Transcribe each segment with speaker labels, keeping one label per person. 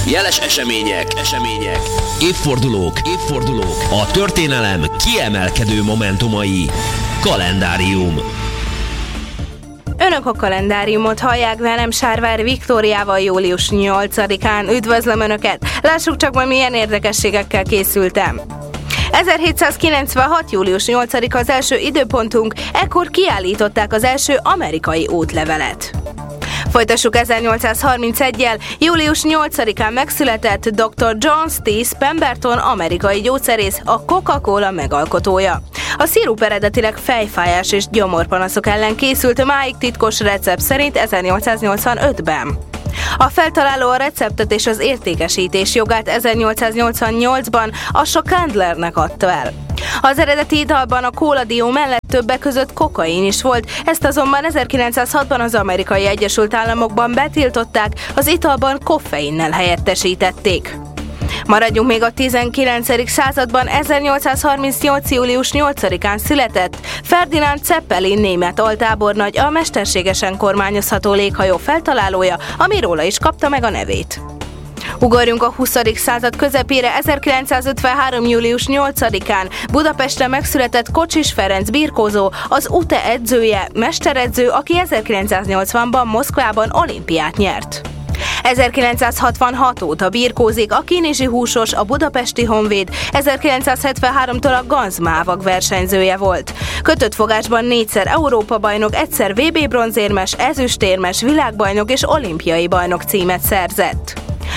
Speaker 1: Jeles események, évfordulók, a történelem kiemelkedő momentumai. Kalendárium.
Speaker 2: Önök a kalendáriumot hallják, velem Sárvári Viktóriával július 8-án. Üdvözlöm Önöket! Lássuk csak majd milyen érdekességekkel készültem. 1796. július 8-a az első időpontunk, ekkor kiállították az első amerikai útlevelet. Folytassuk 1831-jel, július 8-án megszületett dr. John Stice Pemberton, amerikai gyógyszerész, a Coca-Cola megalkotója. A szirup eredetileg fejfájás és gyomorpanaszok ellen készült, máig titkos recept szerint 1885-ben. A feltaláló a receptet és az értékesítés jogát 1888-ban Asa Candlernek adta el. Az eredeti italban a kóladió mellett többek között kokain is volt, ezt azonban 1906-ban az Amerikai Egyesült Államokban betiltották, az italban koffeinnel helyettesítették. Maradjunk még a 19. században, 1838. július 8-án született Ferdinand Zeppelin német altábornagy, a mesterségesen kormányozható léghajó feltalálója, ami róla is kapta meg a nevét. Ugorjunk a 20. század közepére, 1953. július 8-án Budapesten megszületett Kocsis Ferenc birkózó, az UTE edzője, mesteredző, aki 1980-ban Moszkvában olimpiát nyert. 1966 óta birkózik a Kinizsi húsos, a Budapesti Honvéd, 1973-tól a Ganz Mávag versenyzője volt. Kötött fogásban 4-szer Európa-bajnok, egyszer VB bronzérmes, ezüstérmes, világbajnok és olimpiai bajnok címet szerzett.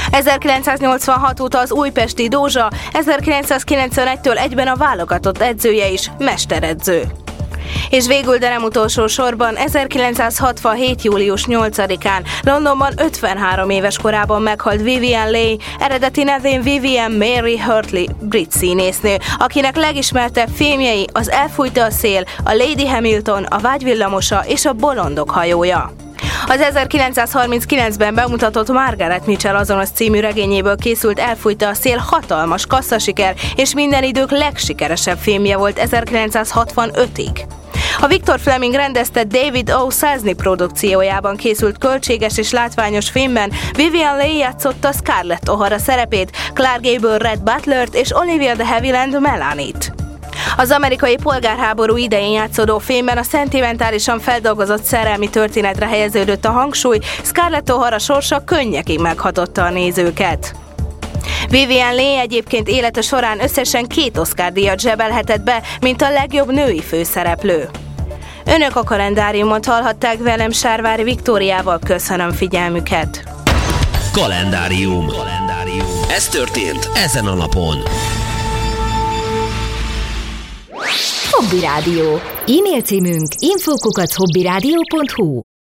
Speaker 2: 1986 óta az újpesti Dózsa, 1991-től egyben a válogatott edzője is, mesteredző. És végül, de nem utolsó sorban, 1967. július 8-án Londonban 53 éves korában meghalt Vivien Leigh, eredeti nevén Vivian Mary Hartley, brit színésznő, akinek legismertebb filmjei az Elfújta a szél, a Lady Hamilton, a Vágyvillamosa és a Bolondok hajója. Az 1939-ben bemutatott Margaret Mitchell azonos című regényéből készült Elfújta a szél hatalmas kasszasiker, és minden idők legsikeresebb filmje volt 1965-ig. A Victor Fleming rendezte David O. Selznick produkciójában készült költséges és látványos filmben Vivien Leigh játszotta Scarlett O'Hara szerepét, Clark Gable Red Butlert és Olivia de Havilland Melanie-t. Az amerikai polgárháború idején játszódó filmben a szentimentálisan feldolgozott szerelmi történetre helyeződött a hangsúly, Scarlett O'Hara sorsa könnyekig meghatotta a nézőket. Vivien Leigh egyébként élete során összesen 2 Oscar-díjat zsebelhetett be, mint a legjobb női főszereplő. Önök a kalendáriumot hallhatták, velem Sárvári Viktóriával, köszönöm figyelmüket.
Speaker 1: Kalendárium. Ez történt ezen a napon.
Speaker 3: Hobby Rádió. E-mail címünk info@hobbyradio.hu